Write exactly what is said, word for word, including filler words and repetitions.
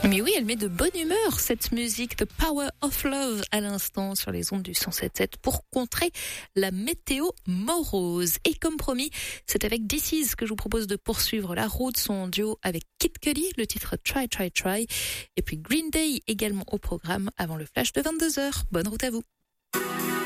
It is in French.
Mais oui, elle met de bonne humeur, cette musique, The Power of Love, à l'instant, sur les ondes du cent sept virgule sept, pour contrer la météo morose. Et comme promis, c'est avec This Is que je vous propose de poursuivre la route, son duo avec Kid Cudi, le titre Try, Try, Try. Et puis Green Day également au programme avant le flash de vingt-deux heures. Bonne route à vous.